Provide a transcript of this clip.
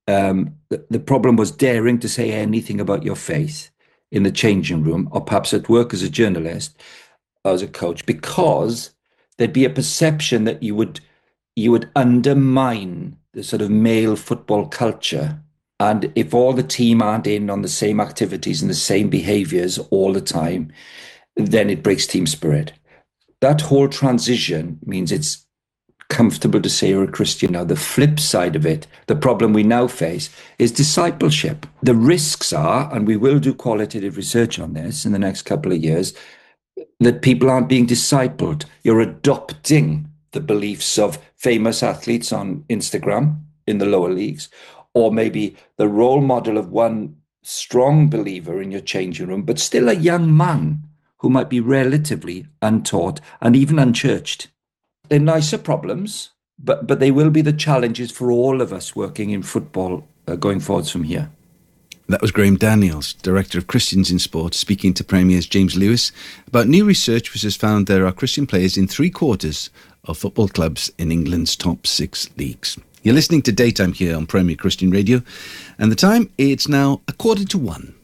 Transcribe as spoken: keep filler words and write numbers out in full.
Um, the, the problem was daring to say anything about your faith in the changing room, or perhaps at work as a journalist, or as a coach, because there'd be a perception that you would you would undermine the sort of male football culture. And if all the team aren't in on the same activities and the same behaviors all the time, then it breaks team spirit. That whole transition means it's comfortable to say you're a Christian now. The flip side of it, the problem we now face, is discipleship. The risks are, and we will do qualitative research on this in the next couple of years, that people aren't being discipled. You're adopting the beliefs of famous athletes on Instagram in the lower leagues, or maybe the role model of one strong believer in your changing room, but still a young man who might be relatively untaught and even unchurched. They're nicer problems, but but they will be the challenges for all of us working in football uh, going forwards from here. That was Graham Daniels, Director of Christians in Sport, speaking to Premier's James Lewis about new research which has found there are Christian players in three quarters of football clubs in England's top six leagues. You're listening to Daytime here on Premier Christian Radio, and the time, it's now a quarter to one.